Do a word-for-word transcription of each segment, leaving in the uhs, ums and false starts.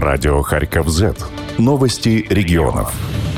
Радио Харьков Зет. Новости регионов.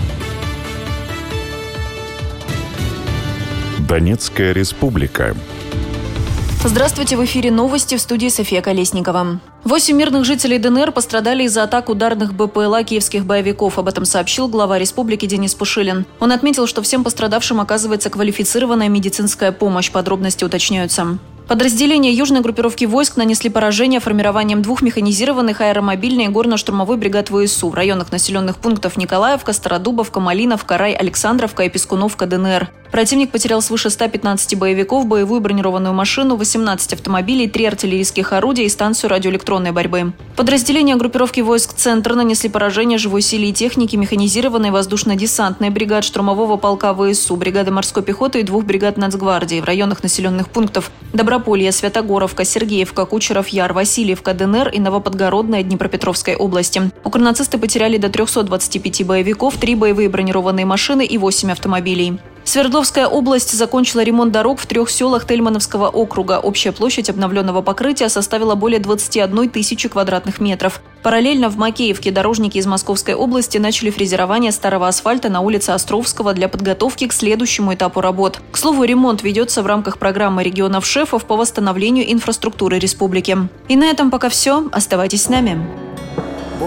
Донецкая республика. Здравствуйте, в эфире новости, в студии София Колесникова. Восемь мирных жителей ДНР пострадали из-за атак ударных БПЛА киевских боевиков. Об этом сообщил глава республики Денис Пушилин. Он отметил, что всем пострадавшим оказывается квалифицированная медицинская помощь. Подробности уточняются. Подразделения южной группировки войск нанесли поражение формированием двух механизированных аэромобильной и горно-штурмовой бригад ВСУ в районах населенных пунктов Николаевка, Стародубовка, Малиновка, Рай, Александровка и Пескуновка ДНР. Противник потерял свыше ста пятнадцати боевиков, боевую бронированную машину, восемнадцать автомобилей, три артиллерийских орудия и станцию радиоэлектронной борьбы. Подразделения группировки войск «Центр» нанесли поражение живой силе и технике механизированной воздушно-десантной бригад штурмового полка ВСУ, бригады морской пехоты и двух бригад Нацгвардии в районах населенных пунктов Доброполье, Святогоровка, Сергеевка, Кучеров-Яр, Васильевка, ДНР и Новоподгородная Днепропетровской области. Укрнацисты потеряли до трёхсот двадцати пяти боевиков, три боевые бронированные машины и восемь автомобилей. Свердловская область закончила ремонт дорог в трех селах Тельмановского округа. Общая площадь обновленного покрытия составила более двадцати одной тысячи квадратных метров. Параллельно в Макеевке дорожники из Московской области начали фрезерование старого асфальта на улице Островского для подготовки к следующему этапу работ. К слову, ремонт ведется в рамках программы регионов-шефов по восстановлению инфраструктуры республики. И на этом пока все. Оставайтесь с нами.